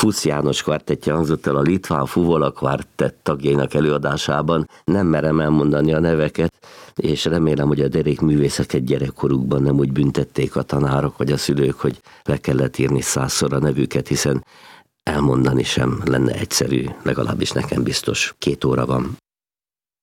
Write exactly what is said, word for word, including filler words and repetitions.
Fusz János kvartettje hangzott el a Litván Fuvola kvartett tagjainak előadásában. Nem merem elmondani a neveket, és remélem, hogy a derék művészeket gyerekkorukban nem úgy büntették a tanárok vagy a szülők, hogy le kellett írni százszor a nevüket, hiszen elmondani sem lenne egyszerű, legalábbis nekem biztos. Két óra van.